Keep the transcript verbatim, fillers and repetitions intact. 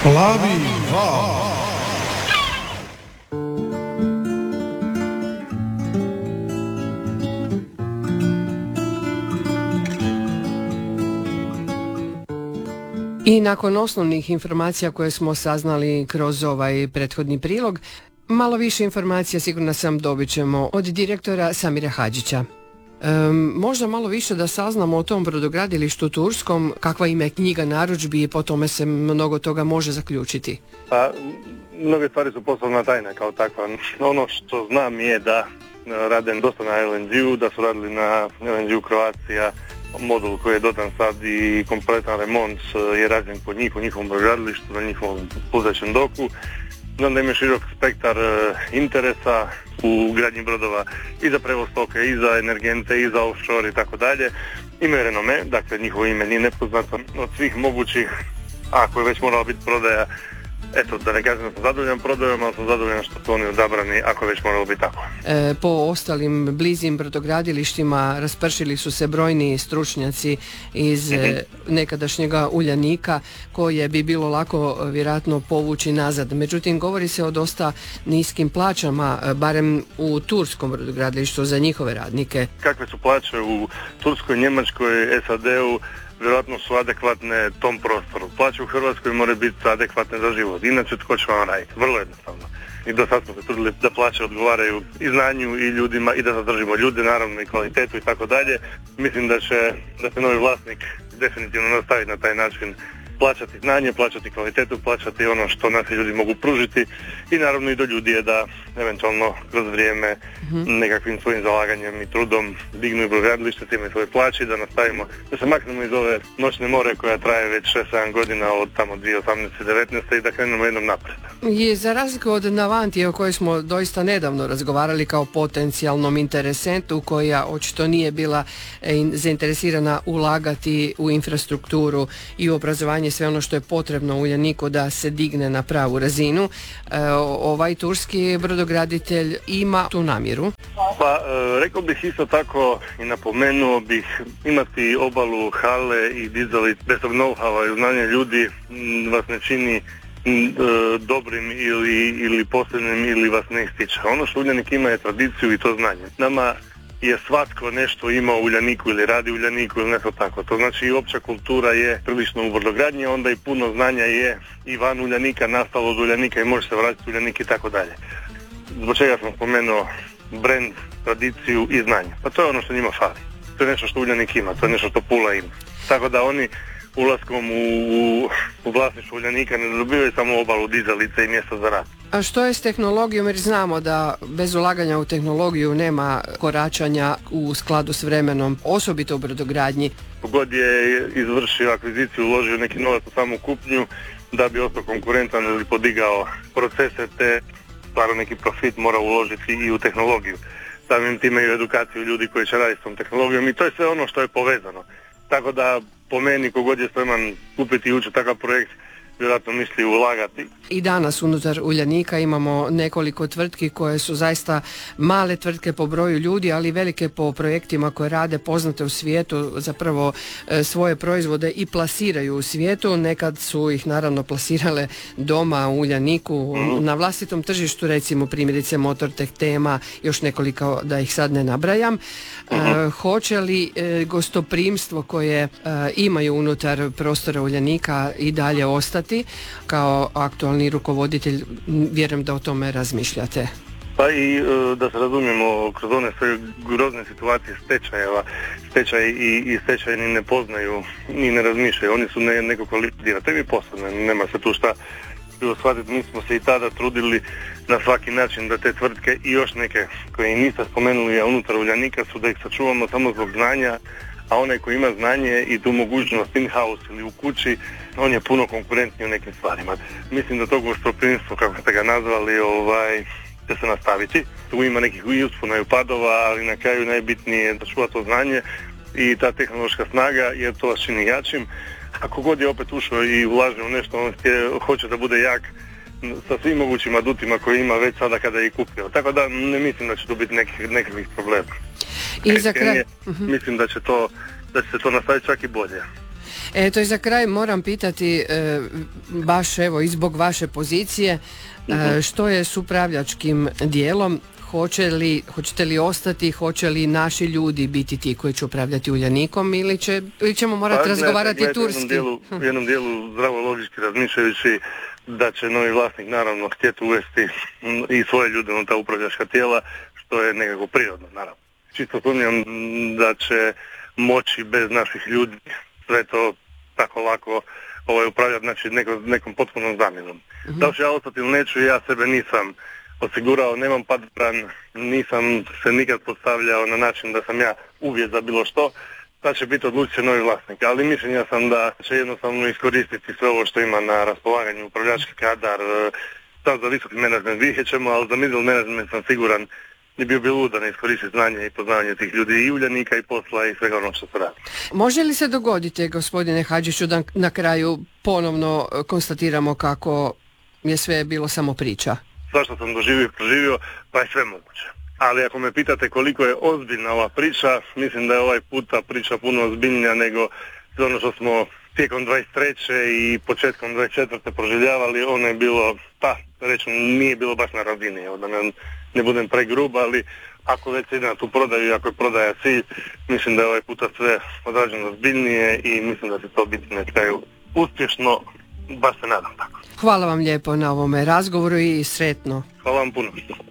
Plavi val. I nakon osnovnih informacija koje smo saznali kroz ovaj prethodni prilog, malo više informacija sigurno sam dobit ćemo od direktora Samira Hadžića. E, možda malo više da saznamo o tom brodogradilištu turskom, kakva im je knjiga narudžbi i po tome se mnogo toga može zaključiti. Pa, mnoge stvari su poslovna tajna kao takva. Ono što znam je da rade dosta na el en ge-u, da su radili na el en ge-u Croatia, modul koji je dodan sad i kompletan remont je rađen kod njih u njihovom brodogradilištu, na njihovom pluzećem doku. Znam da ima širok spektar interesa u gradnji brodova i za prevoz stoke, i za energente, i za offshore i tako dalje. Imaju renome, dakle njihovo ime nije nepoznato od svih mogućih, ako je već morala biti prodaja. Eto, da ne kažem da sam zadovoljan prodajom, ali sam zadovoljan što su oni odabrani, ako je već moralo biti tako. E, po ostalim blizim brodogradilištima raspršili su se brojni stručnjaci iz mm-hmm. e, nekadašnjega Uljanika, koje bi bilo lako vjerojatno povući nazad. Međutim, govori se o dosta niskim plaćama, barem u turskom brodogradilištu za njihove radnike. Kakve su plaće u Turskoj, Njemačkoj, es a de-u? Vjerojatno su adekvatne tom prostoru. Plaće u Hrvatskoj moraju biti adekvatne za život. Inače, tko će vam raditi? Vrlo jednostavno. I do sad smo se trudili da plaće odgovaraju i znanju i ljudima i da zadržimo ljude, naravno i kvalitetu i tako dalje. Mislim da će, da će novi vlasnik definitivno nastaviti na taj način plaćati znanje, plaćati kvalitetu, plaćati ono što naši ljudi mogu pružiti i naravno i do ljudi je da eventualno kroz vrijeme mm-hmm. nekakvim svojim zalaganjem i trudom dignu i brodogradilište, time svoje plaće i da nastavimo, da se maknemo iz ove noćne more koja traje već šest sedam godina od tamo dvije tisuće osamnaeste devetnaeste i da krenemo jednom naprijed. I za razliku od Navantije o kojoj smo doista nedavno razgovarali kao potencijalnom interesentu koja očito nije bila zainteresirana ulagati u infrastrukturu i u obrazovanje, sve ono što je potrebno Uljaniku da se digne na pravu razinu. E, ovaj turski brodograditelj ima tu namjeru? Pa, e, rekao bih isto tako i napomenuo bih imati obalu hale i dizalice bez tog know-howa i znanja ljudi m, vas ne čini m, e, dobrim ili, ili posebnim ili vas ne ističe. Ono što Uljanik ima je tradiciju i to znanje. Nama je svatko nešto imao u Uljaniku ili radi u Uljaniku ili nešto tako. To znači i opća kultura je prilično u brodogradnji, onda i puno znanja je i van Uljanika, nastalo od Uljanika i može se vratiti u Uljanik i tako dalje. Zbog čega sam spomenuo brand, tradiciju i znanje? Pa to je ono što njima fali. To je nešto što Uljanik ima, to je nešto što Pula ima. Tako da oni ulaskom u, u vlasništvo Uljanika ne dobivaju samo obalu, dizalice i mjesta za rad. A što je s tehnologijom, jer znamo da bez ulaganja u tehnologiju nema koračanja u skladu s vremenom, osobito u brodogradnji. Kogod je izvršio akviziciju, uložio neki novac u samu kupnju da bi ostao konkurentan ili podigao procese, te stvarno neki profit mora uložiti i u tehnologiju. Samim time i u edukaciju ljudi koji će raditi s tom tehnologijom i to je sve ono što je povezano. Tako da po meni kogod je spreman kupiti i ući takav projekt, vjerojatno misli ulagati. I danas unutar Uljanika imamo nekoliko tvrtki koje su zaista male tvrtke po broju ljudi, ali velike po projektima koje rade, poznate u svijetu, zapravo e, svoje proizvode i plasiraju u svijetu. Nekad su ih naravno plasirale doma u Uljaniku, mm. na vlastitom tržištu, recimo primjerice Motortek, Tema, još nekoliko da ih sad ne nabrajam. Mm-hmm. E, hoće li e, gostoprimstvo koje e, imaju unutar prostora Uljanika i dalje ostati? Kao aktualni rukovoditelj, vjerujem da o tome razmišljate. Pa i da se razumijemo, kroz one sve grozne situacije stečajeva, stečaj i, i stečajni ne poznaju ni ne razmišljaju, oni su ne, nekako likvidirati posebno, nema se tu šta shvatiti. Mi smo se i tada trudili na svaki način da te tvrtke i još neke koje niste spomenuli, a unutar Uljanika su da ih sačuvamo samo zbog znanja, a onaj koji ima znanje i tu mogućnost in-house ili u kući, on je puno konkurentniji u nekim stvarima. Mislim da to gostoprimstvo, kako ste ga nazvali, ovaj, će se nastaviti. Tu ima nekih i uspona i padova, ali na kraju najbitnije je da čuva to znanje i ta tehnološka snaga, jer to vas čini jačim. Ako god je opet ušao i ulaže u nešto, on hoće da bude jak sa svim mogućim adutima koje ima već sada kada je i kupio. Tako da ne mislim da će tu biti nekih, nekakvih problema. I za kraj... Mislim da će to, da će se to nastaviti čak i bolje. Eto i za kraj moram pitati, e, baš evo i zbog vaše pozicije, e, što je s upravljačkim dijelom? Hoće li, hoćete li ostati, hoće li naši ljudi biti ti koji će upravljati Uljanikom ili, će, ili ćemo morati pa, razgovarati gledajte, turski? U jednom dijelu, u jednom dijelu zdravo logički razmišljajući da će novi vlasnik naravno htjeti uvesti i svoje ljude u ta upravljačka tijela, što je nekako prirodno, naravno. Čisto sumnjam da će moći bez naših ljudi sve to tako lako ovaj, upravljati, znači neko, nekom potpunom zamjenom. Mm-hmm. Da li ću ja ostati ili neću, ja sebe nisam osigurao, nemam padran, nisam se nikad postavljao na način da sam ja uvjet za bilo što, da će biti odlučio novi vlasnik. Ali mišljenja sam da će jednostavno iskoristiti sve ovo što ima na raspolaganju, upravljački kadar, sad za visoki menadžment vidjet ćemo, ali za middle management sam siguran i bio bi lud da ne iskoristi znanje i poznavanje tih ljudi i Uljanika i posla i svega ono što se radi. Može li se dogoditi, gospodine Hadžiću, da na kraju ponovno konstatiramo kako je sve bilo samo priča? Svašta sam doživio i proživio, pa je sve moguće. Ali ako me pitate koliko je ozbiljna ova priča, mislim da je ovaj puta priča puno ozbiljnija nego sve ono što smo tijekom dvadeset treće i početkom dvadeset četvrte proživljavali. Ono je bilo, pa reću, nije bilo baš na razini, evo da ne, ne budem pregrub, ali ako već ide na tu prodaju i ako je prodaja cilj, mislim da je ovaj puta sve odrađeno ozbiljnije i mislim da će to biti na kraju uspješno, baš se nadam tako. Hvala vam lijepo na ovome razgovoru i sretno. Hvala vam puno.